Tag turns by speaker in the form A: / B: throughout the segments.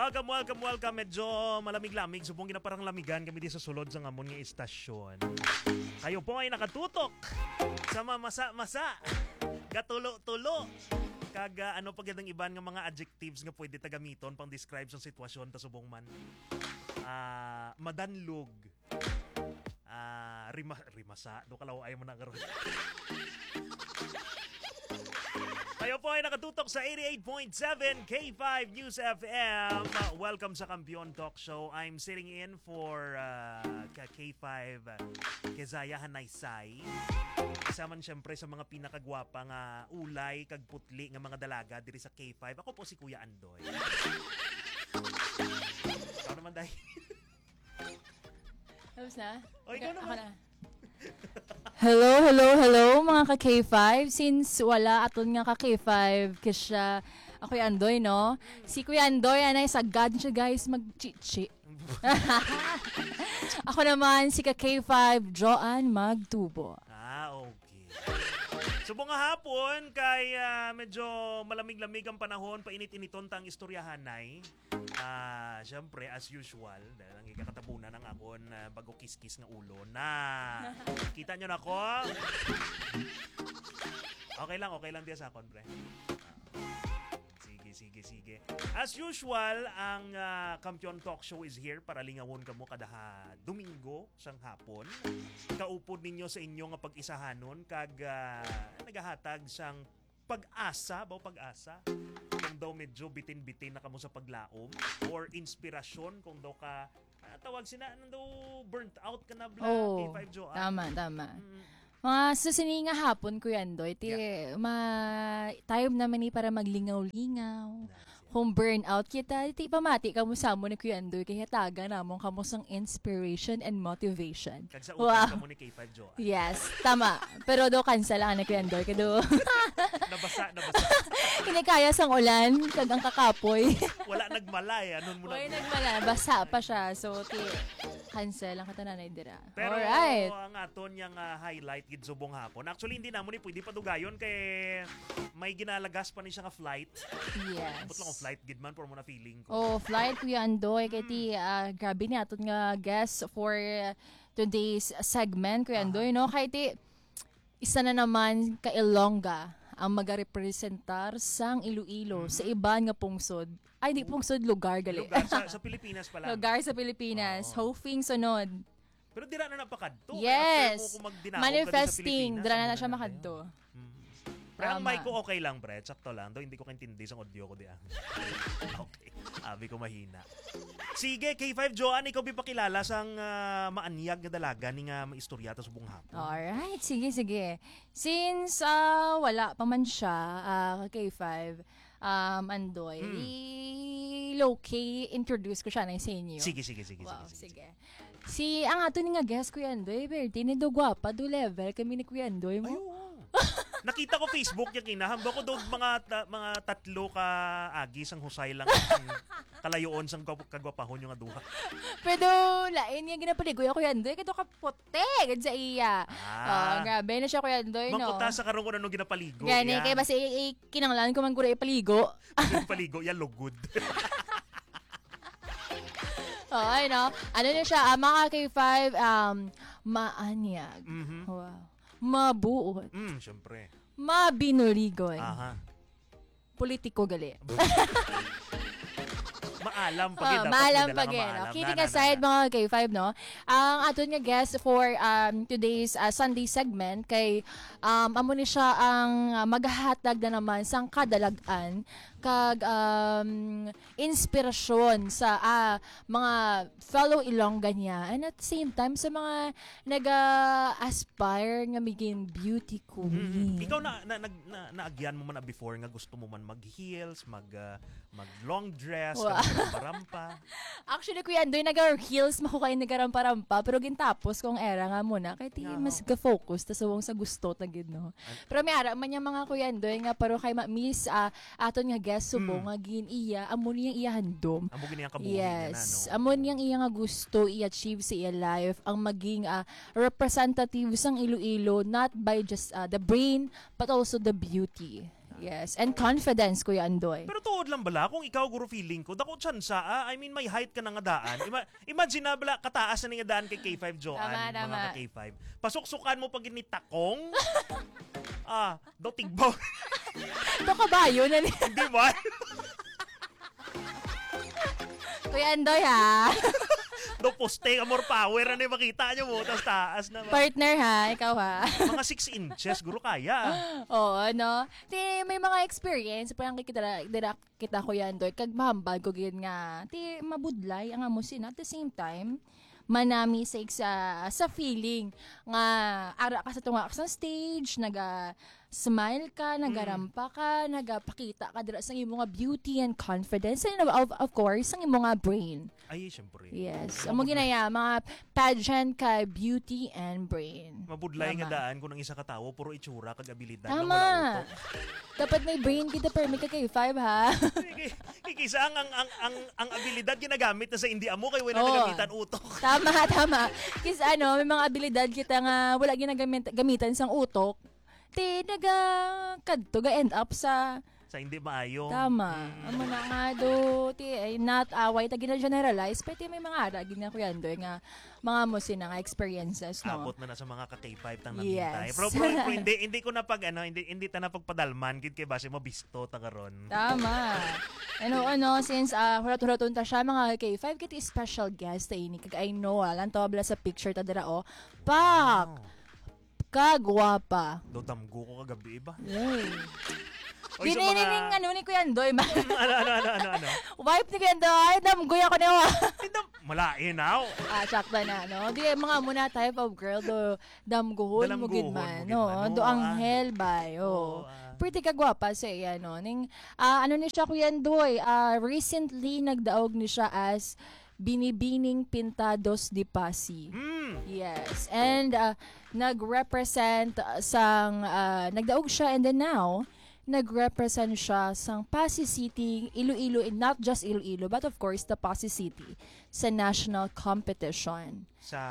A: Welcome. Medyo malamig-lamig. Subong ginaparang lamigan kami di sa sulod sa ngamon nga istasyon. Kayo po ay nakatutok sa mamasa-masa, gatulo-tulo. Kaga ano pag yung iban nga mga adjectives nga pwede tagamiton pang describe sa sitwasyon ta subong man. Madanlog. Rimasa. Do kalaw ay mo na karon. Kayo po ay nakatutok sa 88.7 K5 News FM. Welcome sa Kampiyon Talk Show. I'm sitting in for K5 Kezaya Hanaysay. Kasaman siyempre sa mga pinakagwapa nga ulay, kagputli nga mga dalaga diri sa K5. Ako po si Kuya Andoy. Ikaw naman dahil.
B: Tapos na?
A: O, ikaw naman.
B: Ako na. Hello mga ka-K5. Since wala aton nga ka-K5 kasi ako Kuya Andoy, no? Si Kuya Andoy, anay sagad siya guys mag-chichi. Ako naman si ka-K5 Joanne Magtubo.
A: Okay. Subong nga hapon kay medyo malamig-lamig ang panahon, painit-initon tang istoryahanay. Siyempre, as usual, dahil ang ikakatabunan ng akon bago kiss-kiss nga ulo na kita nyo na ko. Okay lang diya sa akon, pre. Sige. As usual, ang Kampiyon Talk Show is here para lingawon kamo kada Domingo sang hapon. Kaupod ninyo sa inyo nga pag-isahanon kag nagahatag sang pag-asa. Kung daw medyo bitin-bitin na kamo sa paglaom or inspirasyon kung daw ka tawag sina daw burnt out ka na bla K5 Joanne.
B: Tama. Mga susini nga hapon, Kuya Andoy, time naman ni para maglingaw-lingaw. Kung burnout kita, pamati ka mo sa mo ni Kuya Andoy, kaya taga namon ka mo sang inspiration and motivation.
A: Kag sa utang ka mo ni K5 Joanne.
B: Yes, tama. Pero do cancel lang ni Kuya Andoy. Kado.
A: Nabasa.
B: Hindi kaya sang ulan, kag ang kakapoy.
A: Wala nagmalay. Anon mo na.
B: Wala nagmala. Basa pa siya. So, cancel lang katananay dira.
A: Pero
B: alright.
A: Ang aton yung highlight gid subong hapon. Actually, hindi namon ni pwede padugayon kay may ginalagas pa ni siya nga flight.
B: Yes.
A: Abot lang ang flight gid man for mo na feeling ko.
B: Oh, flight Kuya Andoy. Kaya grabe ni aton nga guest for today's segment, Kuya Andoy, no? Kaya isa na naman ka Ilongga ang magarepresentar sang Iloilo sa iban nga pungsod. Ay, di pungsod, lugar gali.
A: Lugar sa Pilipinas pala.
B: Lugar sa Pilipinas. Hoping sunod.
A: Pero dira na napakadto.
B: Yes.
A: Manifesting.
B: Dira na siya makadto.
A: Pero ang mic ko okay lang, pre. Sakto lang. Though hindi ko kaintindi sa audio ko diyan. Okay. Abi ko mahina. Sige, K5 Joanne, ikaw bipakilala sang maanyag na dalaga ni nga maistorya ta subong hapon.
B: Alright, sige. Since wala pa man siya, K5, Andoy, low-key introduce ko siya na sa inyo.
A: Sige.
B: Wow, sige. Si ang ato ni nga guest, Kuya Andoy, Bertie, ni do gwapa, do level kami ni Kuya Andoy mo.
A: Ayun. Nakita ko Facebook yung kinahamba ko doon mga tatlo ka agis ang husay lang kalayoon sang kagwapahon yung aduha.
B: Pero lain yung ginapaligoy ako yan doy. Kito ka puti. Sa iya. Grabe na siya Kuya Andoy, no?
A: Mangkuta sa karong ano ginapaligo.
B: Gani, kaya basta kinanglan ko man gura ipaligo.
A: Paligo, yan lugod.
B: Ay, no? Ano na siya? Mga K5, maanyag. Wow. Mabuot.
A: Siyempre.
B: Mabinuligoy.
A: Aha.
B: Politiko gali.
A: Maalam pag
B: maalam pag Kidding aside mga K5, no? Ang aton nga guest for today's Sunday segment kay amo ni siya ang maghahatag na naman sang kadalagan kag inspirasyon sa mga fellow Ilongga niya and at the same time sa mga nag-aspire nga maging beauty queen.
A: Ikaw naagyan mo man na before nga gusto mo man mag-heels, mag long dress, marampa.
B: Actually, Kuya Andoy, nag-heels mo ko kayo nagarampa-rampa pero gintapos kong era nga muna kaya mas ga-focus ta sa gusto tagid, no? Pero may ara man yung mga Kuya Andoy nga pero kay miss aton nga guest subong nga gin iya amo niyang iya handom.
A: Amo gini ang kabuhi
B: yes, amo niyang iya nga gusto i-achieve sa iya life ang maging representative sang Iloilo not by just the brain but also the beauty. Yes, and confidence, Kuya Andoy.
A: Pero tuod lang bala, kung ikaw guro feeling ko, dako tsansa, I mean, may height ka na nga daan. Imagine na bala, kataas na nga daan kay K5 Joanne,
B: Tama.
A: mga ka K5. Pasuksukan mo pag initakong, daw tigbaw.
B: Ito kabayo na niya.
A: Hindi ba?
B: Kuya Andoy, ha?
A: Daw poste, more power, ano yung makita nyo mo, tapos taas na.
B: Partner, ha? Ikaw, ha?
A: Mga 6 inches, guro kaya.
B: Oo, no? May mga experience, parang kita Kuya Andoy, kag mahambal ko gid nga, mabudlay ang amusin at the same time, manami sa feeling nga ara ka sa tunga ka sa stage, smile ka, nagarampa ka, nagapakita ka dira sa imong nga beauty and confidence, and of course ang imong nga brain.
A: Ay, syempre.
B: Yes. Amo ginaya mga pageant ka beauty and brain.
A: Mabudlay nga daan kung ang isa ka tawo puro itsura kag abilidad
B: Tama.
A: lang wala utok.
B: Dapat may brain kita permit ka kay 5, ha?
A: Kikisa ang abilidad ginagamit na sa India mo kay wala nagamitan utok.
B: Tama. Kasi may mga abilidad kita nga wala gamitan sang utok. Kadto ga end up sa
A: Hindi maayo.
B: Tama. Amo na nga do, ay not away ta gina-generalize, pero may mga ara gina Kuya Andoy nga mga mo sina nga experiences, no.
A: Abot na sa mga ka-K5 tang namintay.
B: Yes.
A: Pero hindi ko na hindi ta na pagpadalman gid kay base mo bisto ta karon.
B: Tama. Since hurat-huraton ta siya mga K5 kiti special guest ta ini kag I know lang to bala sa picture ta dira Pak. Kagwapa.
A: Do damgo ko kagabi ba?
B: Yay.
A: Oy,
B: Dinining ni Kuya Andoy.
A: Ano?
B: Wife ni Kuya Andoy, damgoy ako niya.
A: Malain now.
B: Sakta na, no? Di mga muna type of girl, do damguhon mo gid man, no? Do anghel ba, pretty kagwapa sa iya, no? Ning, ni siya Kuya Andoy, recently nagdaog ni siya as Binibining Pintados de Pasi. Yes. And nag-represent nagdaog siya, and then now, nag-represent siya sang Pasig City, Iloilo, and not just Iloilo, but of course, the Pasig City sa national competition.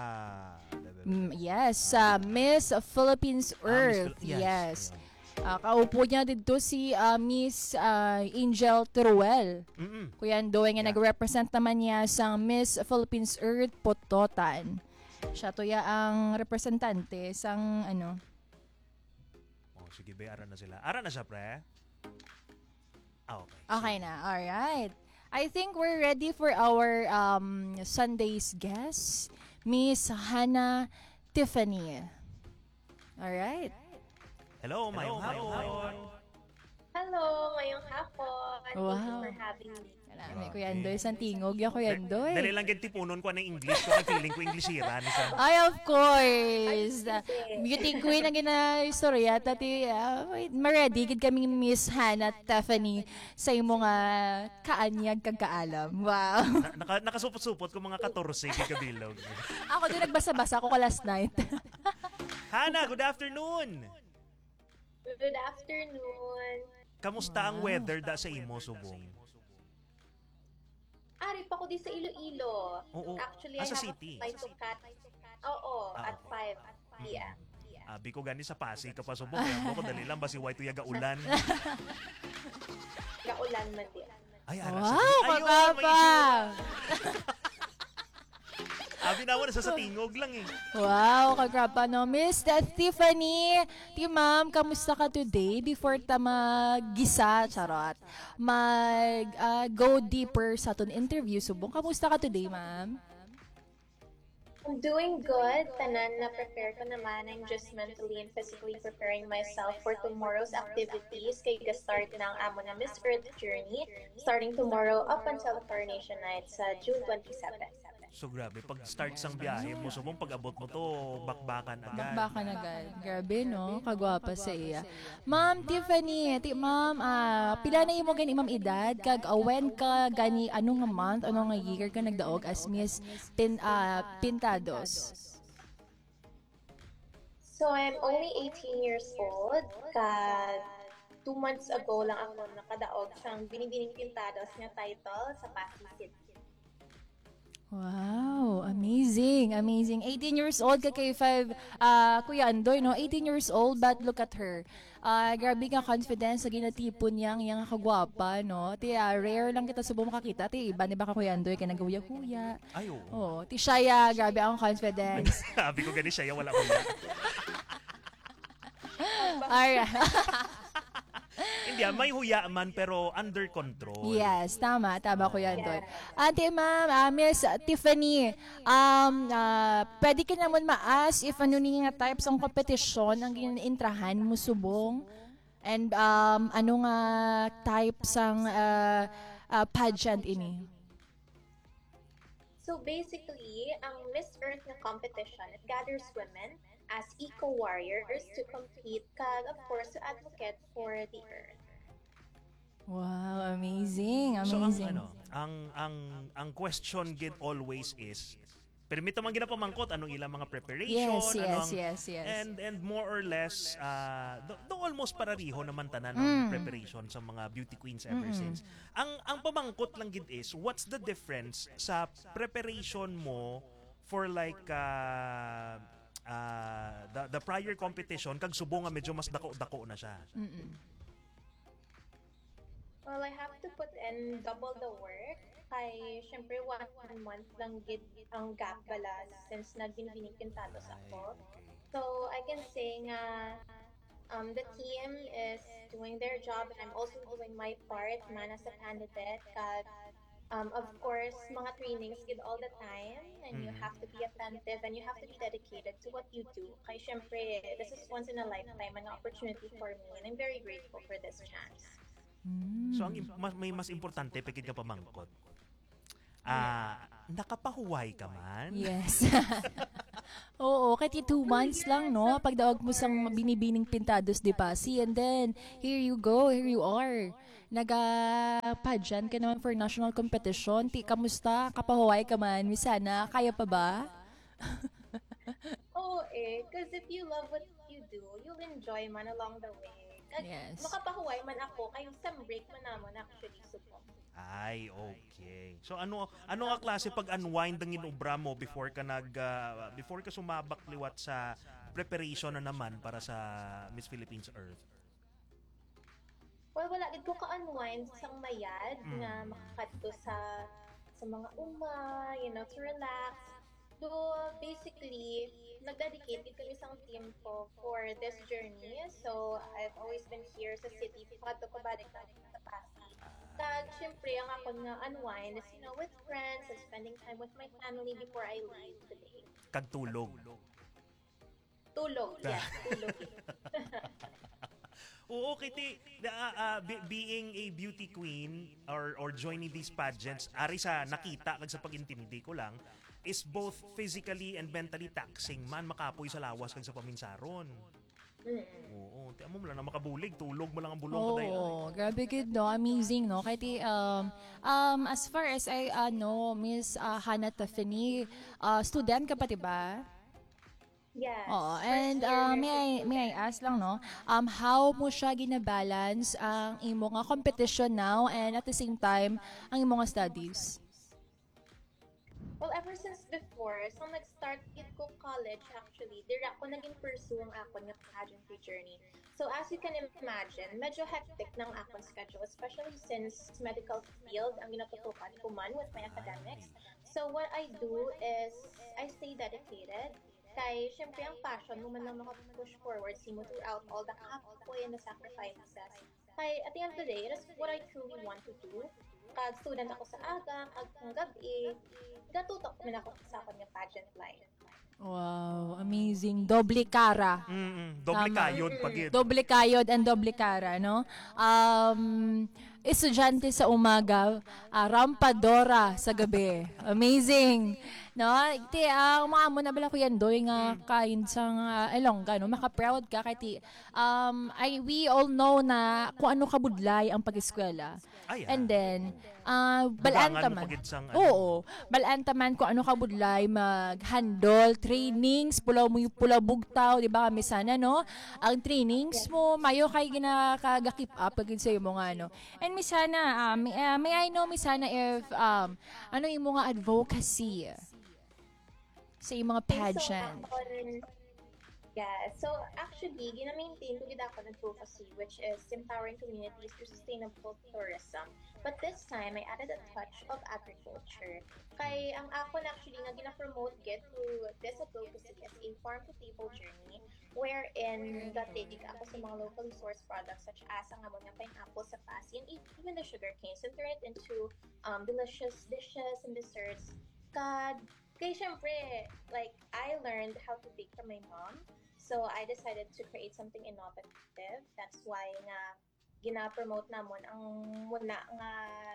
B: Yes, sa Miss Philippines Earth. Yes. Kaupo niya dito si Miss Angel Teruel. Kuya Andoy nga nag-represent naman niya sang Miss Philippines Earth Pototan. Siya to ang representante sang
A: Sige, ara na sila. Ara na siya, pre? Okay.
B: Okay na. Alright. I think we're ready for our Sunday's guest, Miss Hannah Tiffany. Alright.
A: Hello, mayong hapon.
C: Hello, ngayong hapon. Thank you for having me.
B: May Kuya Andoy, santingog ya Kuya Andoy.
A: Dali lang tipunon ko ng English ko. Feeling ko Englishira.
B: Ay, of course. Beauty queen ang gina-istorya. Maredy, gid kami Miss Hannah Tiffany sa imong kaanyag kag kaalam. Wow.
A: Nakasupot-supot ko mga 14 gigabilog.
B: Ako din nagbasa-basa ko last night.
A: Hannah, good afternoon.
C: Good afternoon.
A: Kamusta ang weather sa imo, Subong?
C: Ari pa ko di sa Iloilo.
A: Oo.
C: Actually,
A: Sa
C: I have
A: city.
C: a flight to Cat. At 5 p.m.
A: Abi ko gani sa Pasig ka pa, Subong. Kaya ko dali lang ba si White Tuyaga ulan?
C: Gaulan man din.
A: Ay, ara
B: Wow, kagapa!
A: Abi na mo, nasa sa tingog lang eh.
B: Wow, kagrapa no. Miss Tiffany, ma'am, kamusta ka today? Before ta mag-gisa, charot, go deeper sa aton interview, Subong, kamusta ka today, ma'am?
C: I'm doing good. Tanan na prepare ko naman. I'm just mentally and physically preparing myself for tomorrow's activities. Kaya start ng amo na Miss Earth Journey starting tomorrow up until the Coronation Night sa June 27.
A: So grabe, pag start sang biyahe mo, Subong, pag abot mo to, bakbakan agad.
B: Bakbakan agad. Grabe, no? Kagwapa sa iya. Ma'am Tiffany, ma'am, pila na imo gani imam edad? Kag when ka gani, anong nga month, anong nga year ka nagdaog as Miss Pintados?
C: So I'm only 18 years old. Kag 2 months ago lang ako nakadaog sang Binibining Pintados nga title sa Pasig City.
B: Wow, amazing. amazing. 18 years old ka kay 5, Kuya Andoy, no? 18 years old, but look at her. Grabe nga confidence sa ginatipon niyang yang kagwapa, no? Ti, rare lang kita subong makakita. Ti, iba ni ba ka Kuya Andoy, kaya nagawiya-huya.
A: Ay, oo.
B: Oh, ti Shaya, grabe ang confidence.
A: Sabi ko gani siya, wala ko yan.
B: Alright.
A: Hindi, may huya man pero under control.
B: Yes, tama Kuya Andoy. Ate ma'am, Miss Tiffany, pwede ka naman ma-ask if ano nga types ng kompetisyon ang ginaintrahan mo subong? And ano nga types ng pageant ini?
C: So basically, ang Miss Earth na competition, it gathers women as eco-warriors to compete kag of course to advocate for the earth.
B: Wow, amazing.
A: So
B: Amazing.
A: ang question gid always is permito man ginapamangkot anong ilang mga preparation,
B: yes.
A: and more or less do almost parariho naman tanan ang preparation sa mga beauty queens ever since. Ang pamangkot lang gid is what's the difference sa preparation mo for like the prior competition kag subong nga medyo mas dako-dako na siya.
C: Well, I have to put in double the work. Kay, syempre, 1 month lang gid ang gap bala since nagbinibinig pintados ako. So, I can say nga, the team is doing their job and I'm also doing my part man as a candidate. Kag, of course, mga trainings gid all the time and you have to be attentive and you have to be dedicated to what you do. Kay, syempre, this is once in a lifetime an opportunity for me and I'm very grateful for this chance.
A: So ang may mas importante pagid ka pamangkot. Nakapahuway ka man?
B: Yes. Oo, kahit 2 months lang, no? Pagdawag mo sang binibining pintados, di ba? See, and then, here you go, here you are. Naga-pageant ka naman for national competition. Kamusta? Kapahuway ka man? Misana, kaya pa ba?
C: Oo because if you love what you do, you'll enjoy man along the way.
B: Yes.
C: Makapahuway man ako, kayo some break man namon actually subong.
A: Ay, okay. So ano nga klase pag-unwind ang inubra mo before ka sumabak liwat sa preparation na naman para sa Miss Philippines Earth?
C: Well, wala gid ko ka-unwind sa mayad nga makakadto sa mga to relax. So, basically, nag-dedicate kami sa team ko for this journey. So, I've always been here sa city. Pato ko balik sa Pasig. Kag, syempre, ang ako nga unwind is, with friends and spending time with my family before I leave today.
A: Kagtulog.
C: Tulog, yes. Tulog.
A: Oo, Kitty, being a beauty queen or joining these pageants, ari sa nakita kag sa pag-intimidate ko lang, is both physically and mentally taxing man makapoy sa lawas kag sa paminsaron. Oo, tiyan mo lang na makabulig, tulog mo lang ang bulong
B: Oo,
A: kaday.
B: grabe good, no? Amazing, no? Kahit as far as I know, Miss Hannah Tiffany, student ka pa, diba?
C: Yes.
B: Oo, and may I ask lang, no? How mo siya ginabalance ang imo nga competition now and at the same time ang imo nga studies?
C: Well, ever since before, so nag-start it ko college actually, direct ko naging pursue ang akon nga pageantry journey. So as you can imagine, medyo hectic ng akon schedule, especially since medical field ang ginatutukan ko man with my academics. So what I do is, I stay dedicated. Kay, syempre, ang passion mo man lang maka-push forward mo throughout all the kapoy and the sacrifices. Kay, at the end of the day, that's what I truly want to do. Kag student ako sa aga, kag ng gabi, gatutok man ako sa akong pageant life.
B: Wow, amazing. Doble cara.
A: Doble
B: Tama.
A: kayod pagid.
B: Doble kayod and doble cara, no? Estudyante sa umaga, rampadora sa gabi. Amazing. No? Iti, mga mo na bala ko yan doy nga kain sa Ilongga, no? Maka-proud ka kay we all know na kung ano kabudlay ang pag-eskwela. And then, balanta man. Oo, balanta man kung ano kabudlay, mag-handle, trainings, pulaw mo yung pulaw bugtaw, di ba kami sana, no? Ang trainings mo, mayo kay ginakagakip up agad sa mo nga, no? And misana, may I know misana if, ano yung mga advocacy sa iyong mga pageant?
C: So actually, gina-maintain ko gid ako ng advocacy, which is empowering communities through sustainable tourism. But this time, I added a touch of agriculture. Kay ang ako na actually nga gina-promote gid through this advocacy is a farm-to-table journey wherein gatig ako sa mga locally sourced products such as ang among pineapple sa Pasig and even the sugar canes and turn it into delicious dishes and desserts. Kay syempre, like, I learned how to bake from my mom. So, I decided to create something innovative. That's why nga gina-promote namon ang muna nga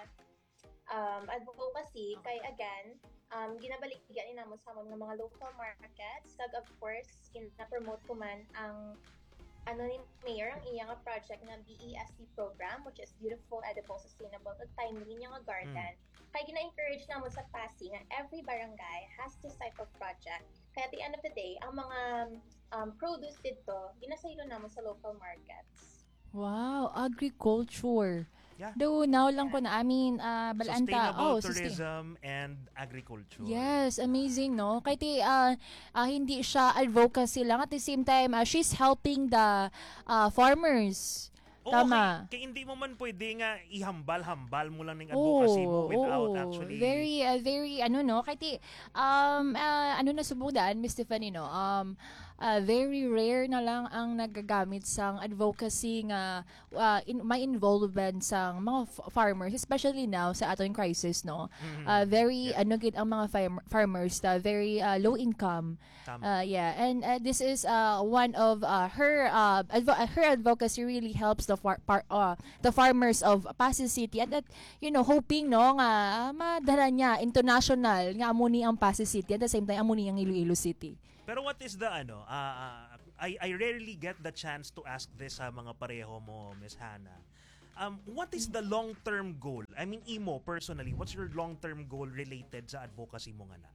C: advocacy. Kay again, ginabalik-tigan ni namon sa mga local markets. Kag of course, gina-promote ko man ang ni Mayor ang iyang project na BEST program, which is Beautiful, Edible, Sustainable, at Timely nga garden. Kaya gina-encourage naman sa Pasig nga every barangay has this type of project. Kaya at the end of the day, ang mga produce dito, ginasaylo naman sa local markets.
B: Wow, agriculture.
A: Yeah.
B: Do now lang ko na balanta.
A: Sustainable tourism and agriculture.
B: Yes, amazing, no? Kahit hindi siya advocacy lang. At the same time, she's helping the farmers.
A: Oo,
B: Tama.
A: kaya hindi mo man pwede nga ihambal-hambal mo lang ng advocacy mo without actually...
B: Very, kahit nasubudaan, Miss Tiffany, no? Very rare na lang ang nagagamit sang advocacy nga may involvement sang mga farmers, especially now sa aton crisis, no? Very, gid ang mga farmers, very low income. And this is one of her advocacy really helps the farmers of Pasig City, and that, hoping, no, nga madala niya international nga amuni ang Pasig City at the same time amuni ang Iloilo City.
A: Pero what is the I rarely get the chance to ask this sa mga pareho mo, Miss Hannah. What is the long-term goal? I mean, imo personally, what's your long-term goal related sa advocacy mo nga na?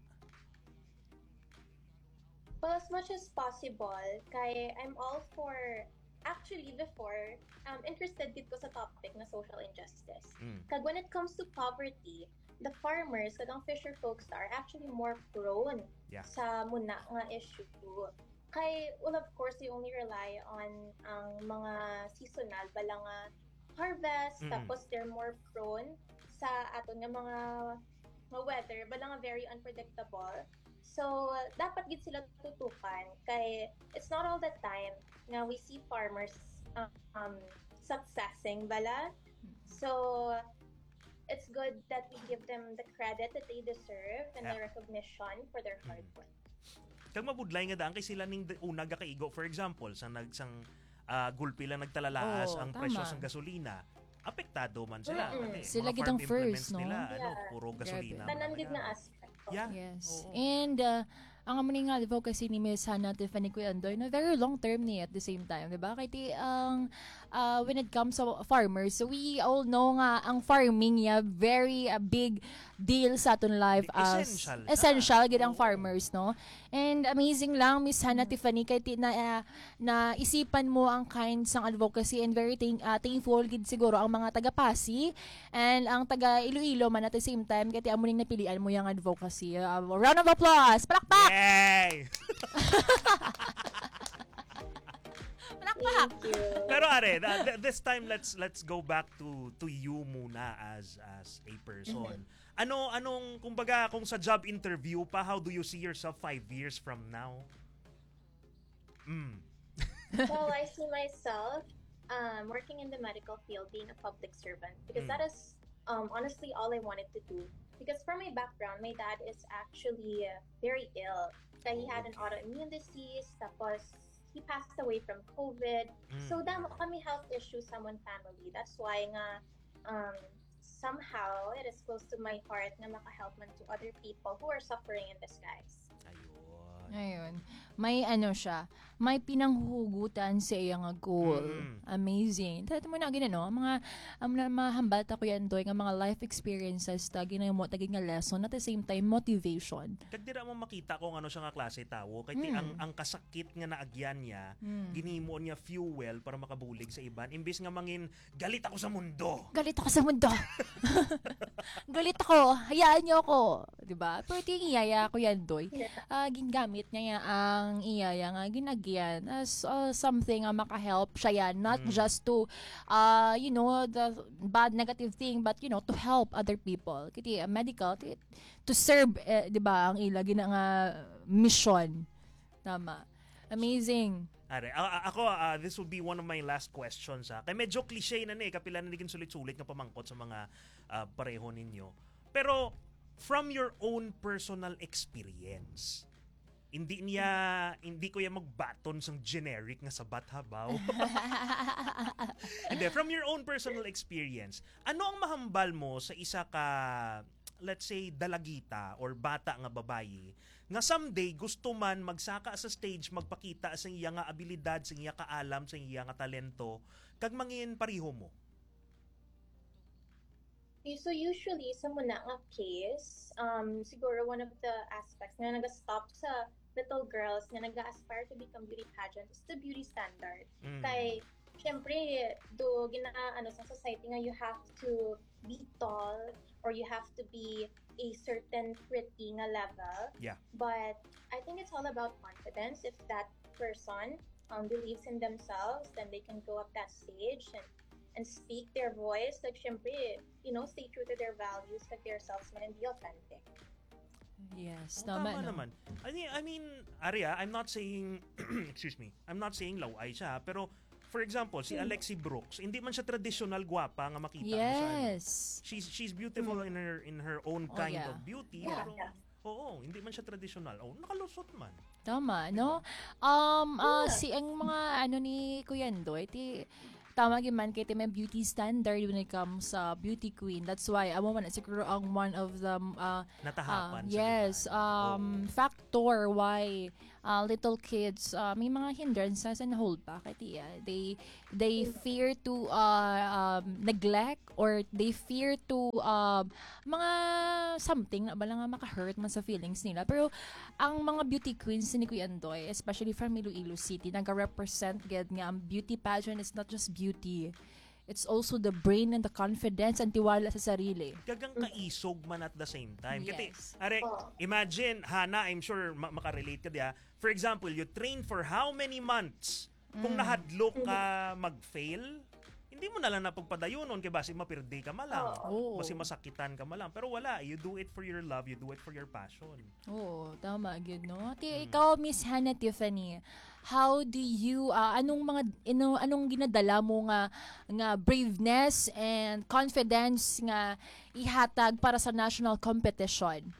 C: Well, as much as possible, kay I'm all for, actually before, interested dito sa topic na social injustice. Kag when it comes to poverty, the farmers, kag ang fisher folks are actually more prone sa muna nga issue. Kay, well, of course, they only rely on ang mga seasonal bala nga harvest, tapos they're more prone sa aton nga mga weather, bala nga very unpredictable. So, dapat gid sila tutukan kay it's not all the time nga we see farmers successing bala. So, it's good that we give them the credit that they deserve and the recognition for their hard work.
A: Kag mabudlay nga daan kay sila ning una ga kaigo, for example, sa gulpi lang nagtalalaas ang presyo ng gasolina. Apektado man sila.
B: Sila
A: mga
B: gid
A: farm
B: ang first,
A: implements
B: no?
A: nila, puro gasolina.
C: Tanan gid na aspect.
B: Yes.
A: Oo.
B: And ang among nga advocacy ni Miss Hannah Tiffany Cuyandoy na very long term niya at the same time, di ba? Kaya when it comes to farmers, so we all know nga ang farming niya very big deal sa aton life as essential gid ang farmers, no? And amazing lang Miss Hannah Tiffany kay na isipan mo ang kinds ng advocacy and very thankful gid siguro ang mga taga Pasig and ang taga Iloilo man at the same time kay amo ning napilian mo yung advocacy. Round of applause. Palakpak.
A: Yay!
B: Palakpak.
C: Thank you.
A: Pero are, this time let's go back to you muna as a person. Anong kumbaga kung sa job interview pa, how do you see yourself 5 years from now?
C: Well, I see myself working in the medical field, being a public servant, because that is honestly all I wanted to do. Because from my background, my dad is actually very ill. He had an autoimmune disease, tapos he passed away from COVID. So damo kami health issues sa mon family. That's why nga somehow it is close to my heart na makahelp man to other people who are suffering in disguise.
B: Ayun. May may pinanghugutan sa iyang goal. Amazing. Tato mo na ginano, mga mahambal ta ko yan doy nga mga life experiences ta ginamo tagig nga lesson at the same time motivation.
A: Kag dira mo makita kung ano siya nga klase tawo kay ang kasakit nga naagyan niya, ginimo niya fuel para makabulig sa iban imbis nga mangin galit ako sa mundo.
B: Galit ako sa mundo. Galit ako. Hayaan niyo ako. diba? Pero yung iyaya ko yan, Doy. Gingamit niya ang iyaya nga ginagyan as something makahelp siya yan. Not just to, the bad negative thing, but, to help other people. Kiti medical, to serve, diba, ang ila nga mission. Tama. Amazing.
A: Are, ako, this will be one of my last questions. Kaya medyo cliche na kapila na naging sulit-sulit nga pamangkot sa mga pareho ninyo. Pero, from your own personal experience, hindi ko yan magbaton sa generic nga sabat habaw. Hindi, from your own personal experience, ano ang mahambal mo sa isa ka, let's say, dalagita or bata nga babayi, nga someday gusto man magsaka sa stage, magpakita sa iya nga abilidad, sa iya kaalam, sa iya nga talento, kag mangin pariho mo?
C: So usually, sa muna nga case, siguro one of the aspects nga nag-stop sa little girls nga nag-aspire to become beauty pageant is the beauty standard. Kay, syempre, sa society nga you have to be tall or you have to be a certain pretty nga level.
A: Yeah.
C: But I think it's all about confidence. If that person believes in themselves, then they can go up that stage and speak their voice. Like, syempre, stay true to their values, like their selves and be authentic.
B: Yes,
A: Tama
B: no?
A: naman. I mean, Aria, I'm not saying, excuse me, I'm not saying laway siya, pero for example, si Alexi Brooks, hindi man siya traditional gwapa nga makita mo sa
B: Yes.
A: She's beautiful in her own kind of beauty,
C: Yeah.
A: pero oo, hindi man siya traditional. Nakalusot man.
B: Tama, no? Si ang mga ni Kuya Ndoy, tama man kay may beauty standard when it comes sa beauty queen. That's why amo man siguro ang one of the
A: Natahapan.
B: yes, factor why little kids may mga hindrances and hold back. They fear to neglect or they fear to mga something na bala nga maka-hurt man sa feelings nila. Pero ang mga beauty queens ni Kuya Andoy, especially from Iloilo City, nag-represent gid nga ang beauty pageant is not just beauty. It's also the brain and the confidence and tiwala sa sarili.
A: Gagang kaisog man at the same time.
B: Yes.
A: Kasi, imagine, Hana, I'm sure makarelate ka diya. For example, you train for how many months? Kung nahadlok ka mag-fail, hindi mo na lang napagpadayunon kaya basi mapirdi ka malang. Basi masakitan ka malang. Pero wala, you do it for your love, you do it for your passion.
B: Oo, tama gyud no. Ikaw, Miss Hannah Tiffany, how do you anong ginadala mo nga braveness and confidence nga ihatag para sa national competition?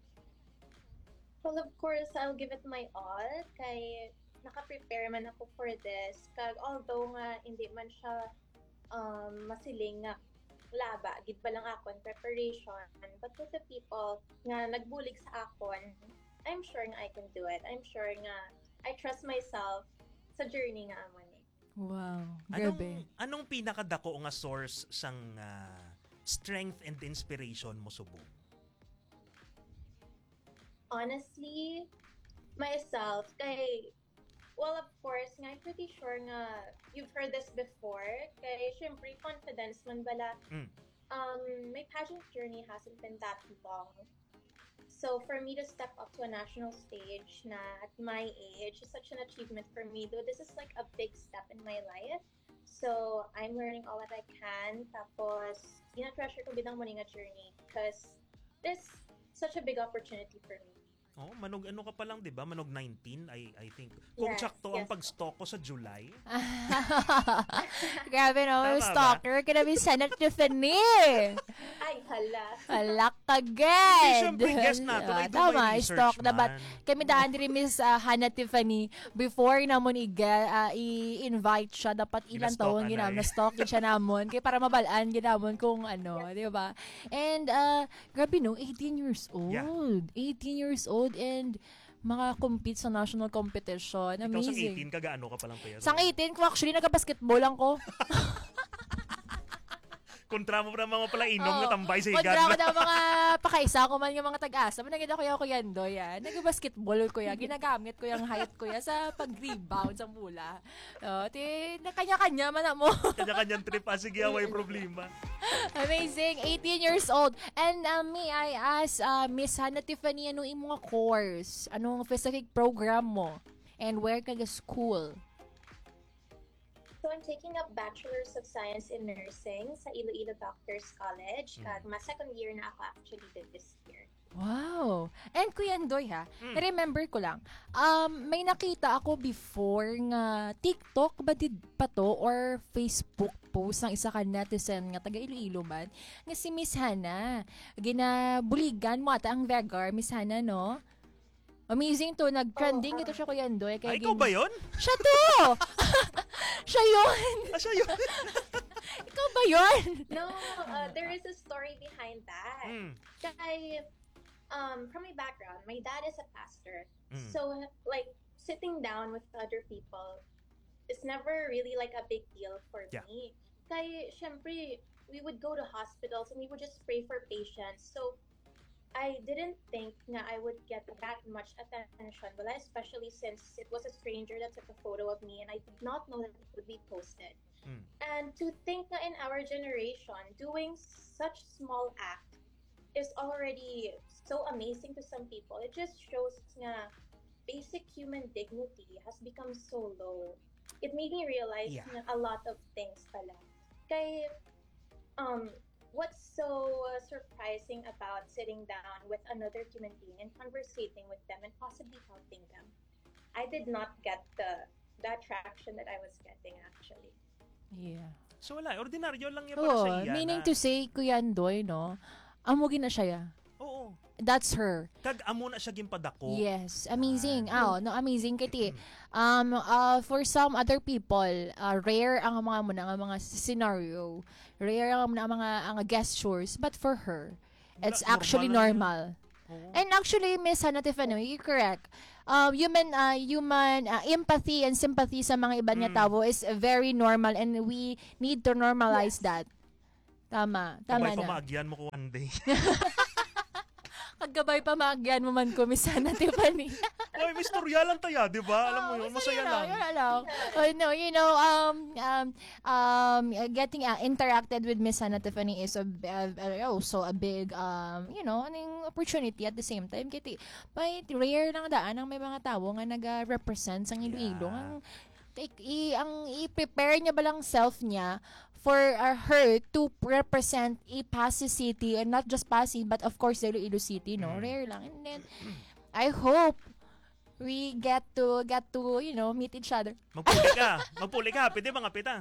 C: Well, of course, I'll give it my all. Kay naka-prepare man ako for this. Kag although nga hindi man siya masiling nga laba, gid pa lang ako in preparation. But with the people nga nagbulig sa akon, I'm sure nga I can do it. I'm sure nga I trust myself sa journey nga amon eh.
B: Wow, grabe.
A: Anong pinakadako nga source sang strength and inspiration mo subong?
C: Honestly, myself, kay, well, of course, nga, I'm pretty sure nga, you've heard this before, kay, syempre, confidence man bala, my pageant journey hasn't been that long. So, for me to step up to a national stage na at my age is such an achievement for me, though this is like a big step in my life. So, I'm learning all that I can, tapos, treasure ko bidang mo nga journey, because this such a big opportunity for me.
A: Manog ano ka pa lang, 'di ba? Manog 19, I think. Kung sakto ang pag-stalk ko sa July.
B: Grabe no, stalker ka na Miss Hannah Tiffany.
C: Ay, hala.
B: Halak ka ged.
A: Siyempre, guess na.
B: Tama, stalk na. But kami daan rin Miss Hannah Tiffany, before namon i-invite siya, dapat ilang taon ginamon, na-stalk siya namon. Kaya para mabalaan ginamon kung ano, di ba? And, grabe no, 18 years old.
A: Yeah.
B: 18 years old and maka-compete sa national competition. Amazing.
A: Ikaw sa 18, kagaano ka palang paya?
B: Sang 18 ko, actually, nagka-basketball lang ko.
A: Kontra mo na mga pala inom
B: Oo.
A: nga tambay sa
B: Kontra
A: higan.
B: ko na mga pakaisa ko man yung mga tag-asa. Managin ako yung kuyando yan. Nag-basketball ko yan. Ginagamit ko yung height ko yan sa pag-rebound sa mula. Na kanya-kanya man na mo.
A: Kanya-kanyang trip. Sige, away problema.
B: Amazing. 18 years old. And may I ask, Miss Hannah Tiffany, anong imong course? Anong specific program mo? And where ka school?
C: So I'm taking up Bachelor's of Science in Nursing sa Iloilo Doctors College. Kag second year na ako actually this year.
B: Wow. And Kuya Andoy remember ko lang, may nakita ako before nga TikTok ba pa to or Facebook post ng isa ka netizen nga taga Iloilo man nga si Miss Hannah. Ginabuligan mo ata ang Vegar, Miss Hannah, no? Amazing to. Nag-trending ito siya, Kuya Andoy.
A: Ay, ikaw ba yun?
B: Siya to! Siya yun!
A: Siya yun?
B: Ikaw ba yun?
C: No, there is a story behind that. Kaya, from my background, my dad is a pastor. So, like, sitting down with other people is never really like a big deal for me. Kaya, syempre, we would go to hospitals and we would just pray for patients. So, I didn't think na I would get that much attention, especially since it was a stranger that took a photo of me and I did not know that it would be posted. And to think na in our generation, doing such small act is already so amazing to some people. It just shows na basic human dignity has become so low. It made me realize na a lot of things pala. Kaya, what's so surprising about sitting down with another human being and conversating with them and possibly helping them? I did not get that traction that I was getting actually.
B: Yeah.
A: So wala, ordinaryo lang yan para sa iya.
B: Meaning to say, Kuya Andoy, no? Amugin na siya ya.
A: Oo.
B: That's her.
A: Kag amo na siya gimpadako.
B: Yes, amazing. Amazing kiti. For some other people, rare ang mga scenario. Rare ang mga gestures, but for her, it's actually normal. And actually, Miss Hannah Tiffany, you're correct. Human empathy and sympathy sa mga iba niya tao is very normal and we need to normalize that. Tama
A: Kabay
B: na.
A: pamaagyan mo ko one day.
B: Paggabay pa maagyan mo man ko, Miss Hannah Tiffany.
A: Oy, may storya lang tayo, di ba? Alam mo yun, masaya lang.
B: Getting interacted with Miss Hannah Tiffany is also a big, opportunity at the same time. Kaya may rare lang daan ang may mga tao nga nag-represent sa Iloilo. Ang i-prepare niya ba lang self niya for her to represent a Pasig City, and not just Pasig, but of course Iloilo City, no? Rare lang. And then, I hope we get to meet each other.
A: Magpuli ka. Pwede mga pita.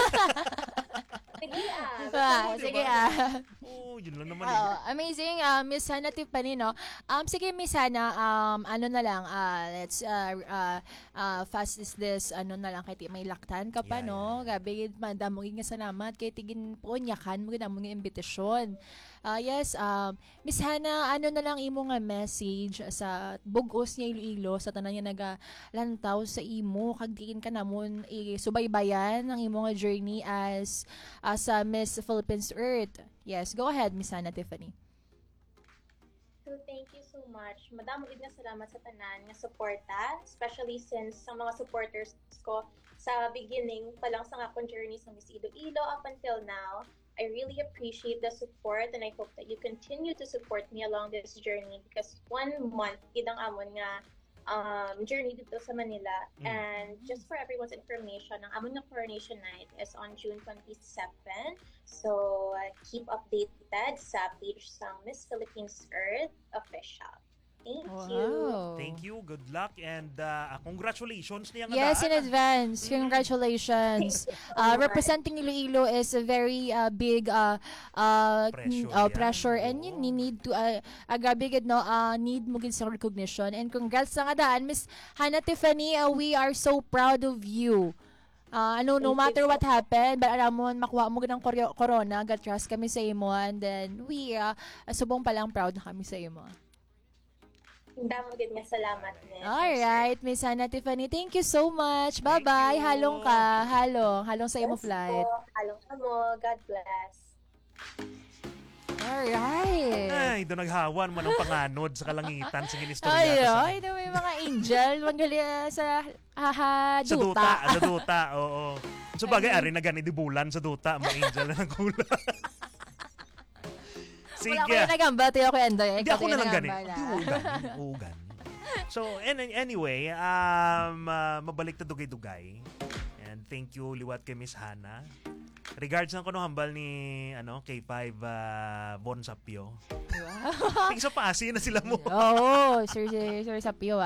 C: Sige
A: Oh, yun lang naman.
B: Amazing, Miss Hannah Tiffany, no? Sige, Miss Hannah, let's fast is this, na lang, kay may laktan ka pa, no? Gabi, madamo nga salamat, kay tigin po, nyakan mo, madamo nga imbitasyon. Yes, Miss Hannah, na lang imo nga message sa bugos niya Iloilo, sa tanan niya nagalantaw sa imo, kagdikin ka namon, subaybayan ang imo nga journey as a Miss Philippines Earth. Yes, go ahead, Miss Hannah Tiffany.
C: So thank you so much. Madamo gid nga salamat sa tanan nga suporta, especially since sa mga supporters ko sa beginning pa lang sa akong journey sa Miss Iloilo up until now. I really appreciate the support and I hope that you continue to support me along this journey because 1 month idang amon nga journey dito sa Manila. And just for everyone's information, ang amon nga coronation night is on June 27. So keep updated sa page sang Miss Philippines Earth Official. Thank you.
A: Thank you. Good luck and congratulations niya nga
B: Yes, in
A: daan.
B: advance. Congratulations. Representing Iloilo is a very big pressure and you need to grabe gid, no, need mo gid sa recognition and congrats sa nga daan, Miss Hannah Tiffany. We are so proud of you. No matter what happened, but alam mo, makuha mo gid ang corona, gatras kami sa imo and then we subong pa lang proud na kami sa imo.
C: Damo gid nga salamat, Miss.
B: Alright, Miss Hannah Tiffany, thank you so much. Bye-bye.
A: you.
B: Halong ka. Halong sa imo flight.
C: Halong ka mo. God bless.
B: Alright.
A: Ay, doon naghawan man ang panganod sa kalangitan sa
B: Ay,
A: ginistorya
B: ay, may mga angel, manggali sa
A: sa
B: duta.
A: sa duta, oo. So bagay, ari na gani di bulan sa duta, mga angel na ng kula.
B: Wala ko
A: Sige.
B: yung nagamba, tayo ko Endoy.
A: Hindi ako na lang gani. Oo, gani. So, anyway, mabalik na dugay-dugay. And thank you, liwat kay Miss Hana. Regards ng kuno hambal ni K5 Bon Sapio. Tingin sa pasi na sila mo.
B: Oo, Sir Sapio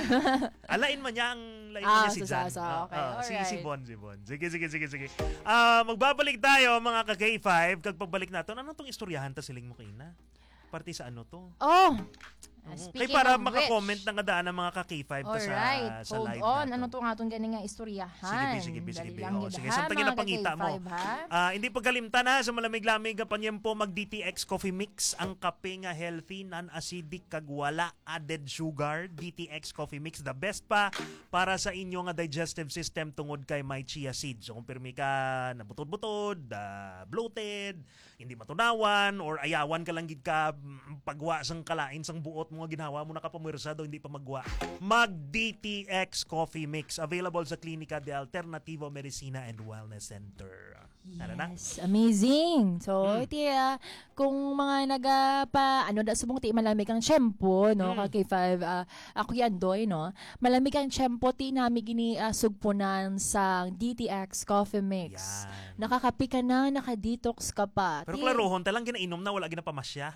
A: Alain man niya ang lain
B: Ah,
A: niya si Jan.
B: okay,
A: Si
B: alright.
A: Bon. Sige. Magbabalik tayo mga ka-K5. Kag pagbalik natin, ano tong istoryahan ta siling mo kina? Parte sa ano to?
B: Oh,
A: Kay
B: speaking
A: para
B: of
A: maka-comment
B: which,
A: na nga daan ng mga ka-K5 ta
B: alright,
A: sa
B: hold
A: live
B: on.
A: natin.
B: Ano to nga itong ganing nga istoryahan?
A: Sige.
B: Dali lang
A: Oo,
B: yun,
A: sige,
B: ha,
A: samtang
B: mga
A: ginapangita mo.
B: ka-K5, ha?
A: Hindi pagkalimtan ha, sa malamig-lamig ang panyempo mag DTX Coffee Mix, ang kape nga healthy, non-acidic, kag wala added sugar. DTX Coffee Mix, the best pa para sa inyo nga digestive system tungod kay may chia seeds. So kung pirmi ka nabutod-butod, bloated, hindi matunawan, or ayawan ka lang gid ka pagwa sang kalain sang buot mo nga ginawa mo nakapamirsa daw hindi pa magwa. Mag DTX Coffee Mix, available sa Klinika de Alternativo Medicina and Wellness Center. Ano na?
B: Yes, amazing. So, iti, kung mga subong ti malamig ang tiyempo, no, kay 5, ako yan doy, no, malamig ang tiyempo ti nami gini sugpunan sa DTX Coffee Mix.
A: Yan.
B: Nakakapi ka na, nakadetox ka pa.
A: Pero klarohon, talang ginainom na, wala ginapamasya.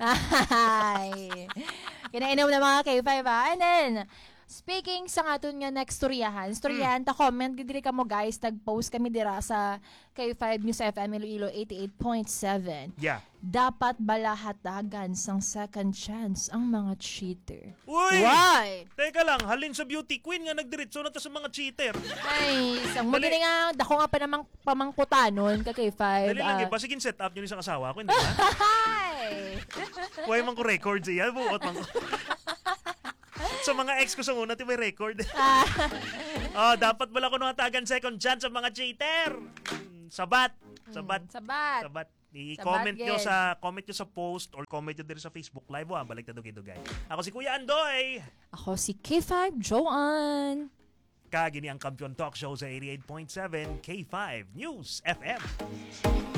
B: Ay, kinainom na mga K5, And then, speaking sa aton nga next storyahan, ta comment gidiri ka mo guys, nag-post kami dira sa K5 News FM Iloilo 88.7.
A: Yeah.
B: Dapat balahatagan sang second chance ang mga cheater.
A: Uy!
B: Why?
A: Teka lang, halin sa beauty queen nga nagdiretso na to sa mga cheater.
B: Ay, isang
A: Dali.
B: magiging nga, dako nga pa namang pamangkutanon ka K5.
A: Dali lang, ba? Sige, set up nyo isang asawa ko, hindi ba?
B: Hi!
A: Huwag man ko record siya. Buot man ko. Sa mga ex ko sa una, may record. Dapat wala ko nangatagan second chance sa mga cheater. Sabat.
B: Sabat.
A: I-comment
B: Sabat,
A: nyo
B: Ged.
A: comment nyo sa post or comment nyo din sa Facebook Live. Balik na dugay-dugay. Ako si Kuya Andoy.
B: Ako si K5 Joanne.
A: Kagini ang Kampiyon Talk Show sa 88.7 K5 News FM.